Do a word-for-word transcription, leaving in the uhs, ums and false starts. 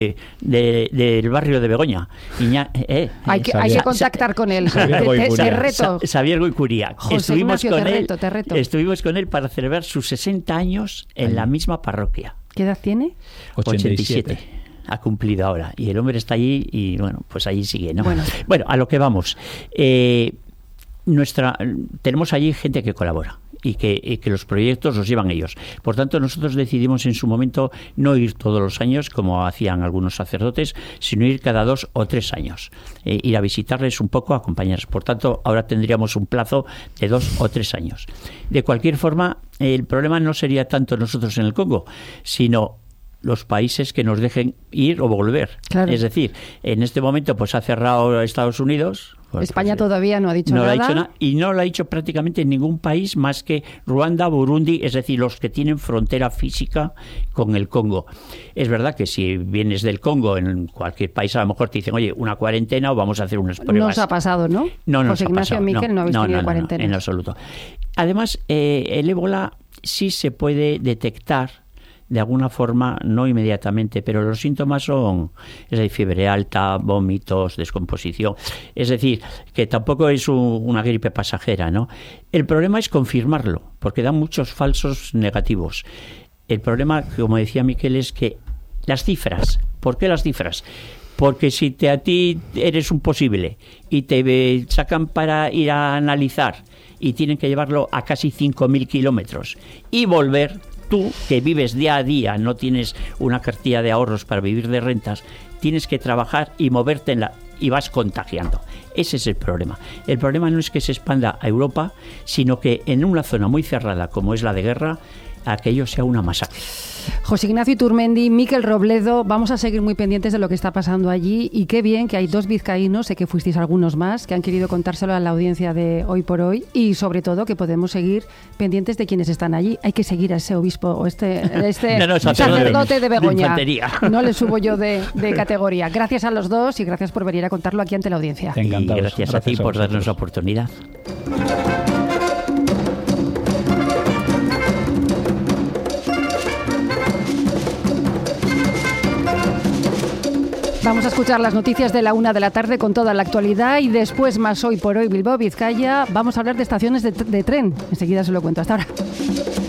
De, del barrio de Begoña. Iña, eh, hay, que, hay que contactar con él. Te, te, te reto. Xavier Goicuría. José estuvimos Ignacio, con te él, reto, te reto. Estuvimos con él para celebrar sus sesenta años en Ay. la misma parroquia. ¿Qué edad tiene? ochenta y siete. Ha cumplido ahora. Y el hombre está allí y bueno, pues allí sigue, ¿no? Bueno, bueno a lo que vamos. Eh, nuestra, tenemos allí gente que colabora. Y que, y que los proyectos los llevan ellos. Por tanto, nosotros decidimos en su momento no ir todos los años, como hacían algunos sacerdotes, sino ir cada dos o tres años. Eh, ir a visitarles un poco, acompañarles. Por tanto, ahora tendríamos un plazo de dos o tres años. De cualquier forma, el problema no sería tanto nosotros en el Congo, sino los países que nos dejen ir o volver. Claro. Es decir, en este momento pues ha cerrado Estados Unidos. Pues, España pues, todavía no ha dicho no nada. Lo ha dicho nada. Y no lo ha dicho prácticamente en ningún país más que Ruanda, Burundi, es decir, los que tienen frontera física con el Congo. Es verdad que si vienes del Congo, en cualquier país a lo mejor te dicen, oye, una cuarentena o vamos a hacer unas pruebas. No os ha pasado, ¿no? No, no José Ignacio pasado, Miquel, no, no habéis no, tenido no, no, cuarentena. No, en absoluto. Además, eh, el ébola sí se puede detectar de alguna forma, no inmediatamente, pero los síntomas son, es decir, fiebre alta, vómitos, descomposición. Es decir, que tampoco es un, una gripe pasajera, ¿no? El problema es confirmarlo, porque dan muchos falsos negativos. El problema, como decía Miquel, es que las cifras. ¿Por qué las cifras? Porque si te, a ti eres un posible y te sacan para ir a analizar y tienen que llevarlo a casi cinco mil kilómetros y volver, tú, que vives día a día, no tienes una cartilla de ahorros para vivir de rentas, tienes que trabajar y moverte en la, y vas contagiando. Ese es el problema. El problema no es que se expanda a Europa, sino que en una zona muy cerrada como es la de guerra, aquello sea una masacre. José Ignacio Iturmendi, Miquel Robledo, vamos a seguir muy pendientes de lo que está pasando allí y qué bien que hay dos vizcaínos, sé que fuisteis algunos más, que han querido contárselo a la audiencia de Hoy por Hoy y sobre todo que podemos seguir pendientes de quienes están allí. Hay que seguir a ese obispo o este, este no, no, sacerdote de Begoña. De no le subo yo de, de categoría. Gracias a los dos y gracias por venir a contarlo aquí ante la audiencia. Y gracias, gracias a ti por darnos la oportunidad. Vamos a escuchar las noticias de la una de la tarde con toda la actualidad y después más Hoy por Hoy Bilbao, Vizcaya. Vamos a hablar de estaciones de, de tren. Enseguida se lo cuento. Hasta ahora.